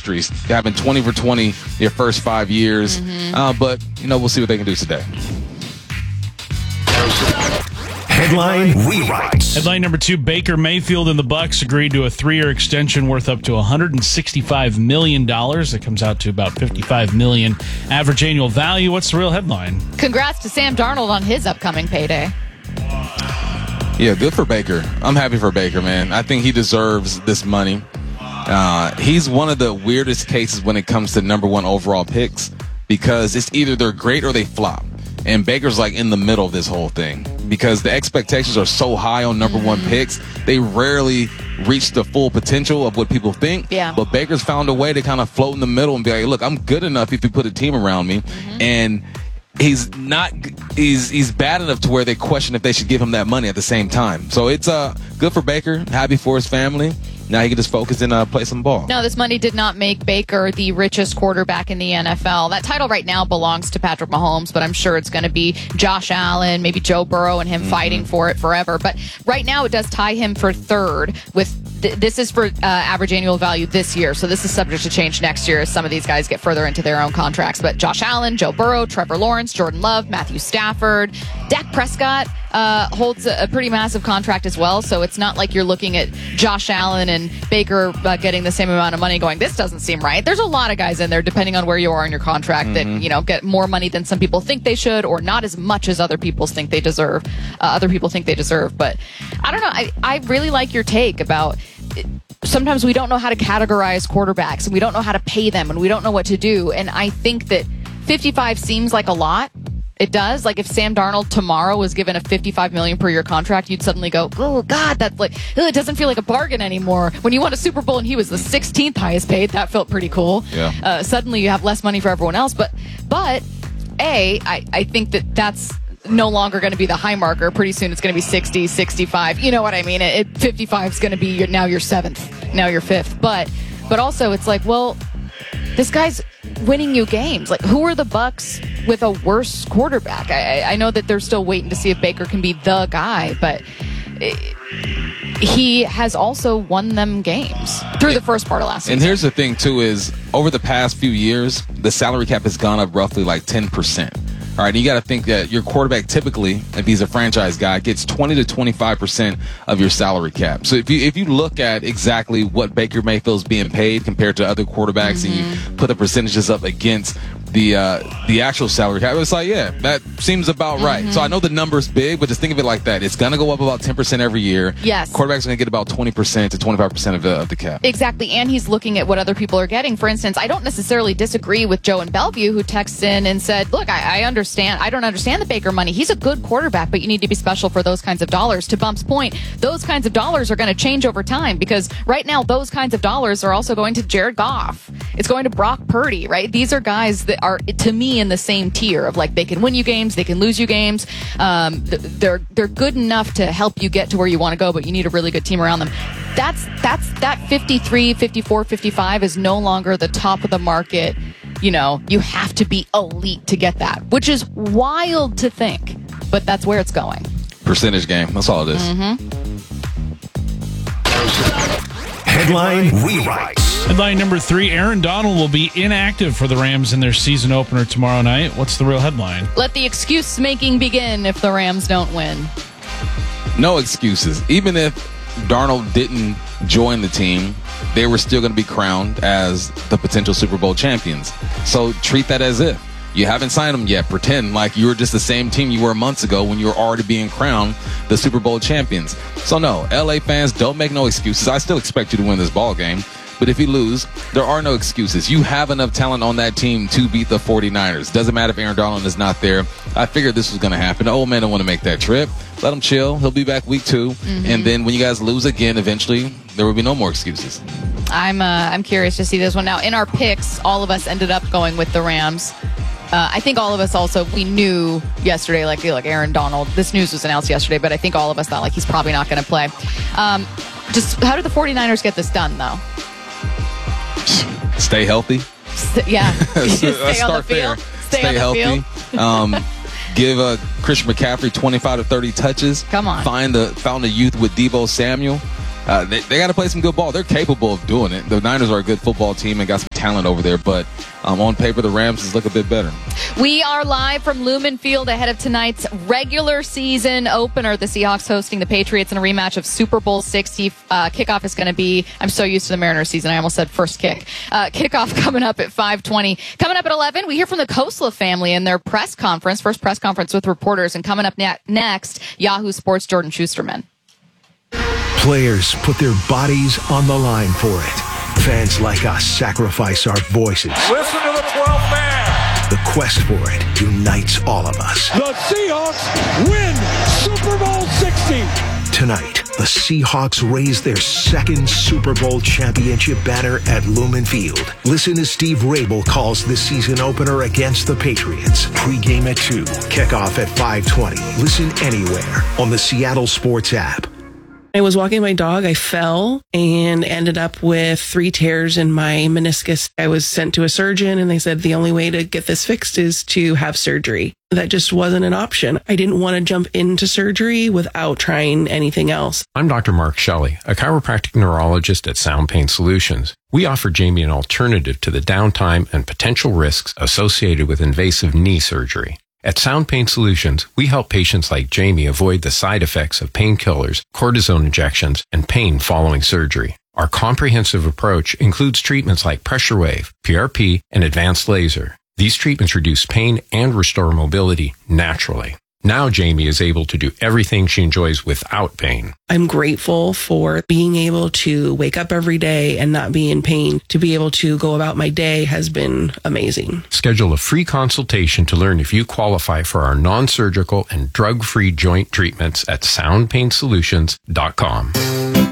streaks, having 20 for 20 your first 5 years. But, we'll see what they can do today. Headline rewrites. Headline number 2, Baker Mayfield and the Bucs agreed to a 3-year extension worth up to $165 million. That comes out to about $55 million average annual value. What's the real headline? Congrats to Sam Darnold on his upcoming payday. Yeah, good for Baker. I'm happy for Baker, man. I think he deserves this money. He's one of the weirdest cases when it comes to number 1 overall picks because it's either they're great or they flop. And Baker's like in the middle of this whole thing because the expectations are so high on number 1 picks. They rarely reach the full potential of what people think. Yeah. But Baker's found a way to kind of float in the middle and be like, look, I'm good enough if you put a team around me. And he's bad enough to where they question if they should give him that money at the same time. So it's good for Baker, happy for his family. Now he can just focus and play some ball. No, this money did not make Baker the richest quarterback in the NFL. That title right now belongs to Patrick Mahomes, but I'm sure it's going to be Josh Allen, maybe Joe Burrow, and him fighting for it forever. But right now it does tie him for third with this is for average annual value this year, so this is subject to change next year as some of these guys get further into their own contracts. But Josh Allen, Joe Burrow, Trevor Lawrence, Jordan Love, Matthew Stafford, Dak Prescott holds a pretty massive contract as well, so it's not like you're looking at Josh Allen and Baker getting the same amount of money going, this doesn't seem right. There's a lot of guys in there, depending on where you are in your contract, that get more money than some people think they should, or not as much as other people think they deserve. But I don't know. I really like your take about sometimes we don't know how to categorize quarterbacks, and we don't know how to pay them, and we don't know what to do. And I think that 55 seems like a lot. It does. Like if Sam Darnold tomorrow was given a $55 million per year contract, you'd suddenly go, oh God, that's like, it doesn't feel like a bargain anymore. When you won a Super Bowl and he was the 16th highest paid, that felt pretty cool. Yeah. Suddenly you have less money for everyone else. But I think that's no longer going to be the high marker. Pretty soon it's going to be 60, 65. You know what I mean? 55 is going to be now your 7th, now your 5th. But also it's like, well, this guy's winning you games. Like, who are the Bucs with a worse quarterback? I know that they're still waiting to see if Baker can be the guy, but he has also won them games through the first part of last season. And here's the thing, too, is over the past few years, the salary cap has gone up roughly like 10%. All right, and you got to think that your quarterback typically, if he's a franchise guy, gets 20 to 25% of your salary cap. So if you look at exactly what Baker Mayfield's being paid compared to other quarterbacks, and you put the percentages up against the actual salary cap, it's like, yeah, that seems about right. So I know the number's big, but just think of it like that. It's going to go up about 10% every year. Yes. Quarterback's going to get about 20% to 25% of the cap. Exactly, and he's looking at what other people are getting. For instance, I don't necessarily disagree with Joe in Bellevue, who texts in and said, look, I understand. I don't understand the Baker money. He's a good quarterback, but you need to be special for those kinds of dollars. To Bump's point, those kinds of dollars are going to change over time, because right now those kinds of dollars are also going to Jared Goff. It's going to Brock Purdy, right? These are guys that are, to me, in the same tier of like, they can win you games, they can lose you games. They're good enough to help you get to where you want to go, but you need a really good team around them. That 53, 54, 55 is no longer the top of the market. You know, you have to be elite to get that, which is wild to think, but that's where it's going. Percentage game. That's all it is. Headline rewrites. Headline number 3, Aaron Donald will be inactive for the Rams in their season opener tomorrow night. What's the real headline? Let the excuse making begin if the Rams don't win. No excuses. Even if Darnold didn't join the team, they were still going to be crowned as the potential Super Bowl champions. So treat that as if. You haven't signed them yet. Pretend like you were just the same team you were months ago when you were already being crowned the Super Bowl champions. So no, LA fans, don't make no excuses. I still expect you to win this ball game. But if you lose, there are no excuses. You have enough talent on that team to beat the 49ers. Doesn't matter if Aaron Donald is not there. I figured this was going to happen. The old man don't want to make that trip. Let him chill. He'll be back week 2. And then when you guys lose again, eventually, there will be no more excuses. I'm curious to see this one. Now, in our picks, all of us ended up going with the Rams. I think all of us also, we knew yesterday, like Aaron Donald, this news was announced yesterday, but I think all of us thought like he's probably not going to play. Just how did the 49ers get this done, though? Stay healthy. Yeah. Let's start there. Stay healthy. Give Christian McCaffrey 25 to 30 touches. Come on. Found the youth with Deebo Samuel. they got to play some good ball. They're capable of doing it. The Niners are a good football team and got some talent over there, but on paper, the Rams just look a bit better. We are live from Lumen Field ahead of tonight's regular season opener. The Seahawks hosting the Patriots in a rematch of Super Bowl 60. Kickoff is going to be, I'm so used to the Mariners season, I almost said first kick. Kickoff coming up at 5:20. Coming up at 11, we hear from the Khosla family in their press conference, first press conference with reporters. And coming up next, Yahoo Sports' Jordan Schusterman. Players put their bodies on the line for it. Fans like us sacrifice our voices. Listen to the 12th man. The quest for it unites all of us. The Seahawks win Super Bowl 60. Tonight, the Seahawks raise their second Super Bowl championship banner at Lumen Field. Listen as Steve Rabel calls the season opener against the Patriots. Pre-game at 2, kickoff at 5:20. Listen anywhere on the Seattle Sports app. I was walking my dog. I fell and ended up with 3 tears in my meniscus. I was sent to a surgeon and they said the only way to get this fixed is to have surgery. That just wasn't an option. I didn't want to jump into surgery without trying anything else. I'm Dr. Mark Shelley, a chiropractic neurologist at Sound Pain Solutions. We offer Jamie an alternative to the downtime and potential risks associated with invasive knee surgery. At Sound Pain Solutions, we help patients like Jamie avoid the side effects of painkillers, cortisone injections, and pain following surgery. Our comprehensive approach includes treatments like pressure wave, PRP, and advanced laser. These treatments reduce pain and restore mobility naturally. Now Jamie is able to do everything she enjoys without pain. I'm grateful for being able to wake up every day and not be in pain. To be able to go about my day has been amazing. Schedule a free consultation to learn if you qualify for our non-surgical and drug-free joint treatments at soundpainsolutions.com.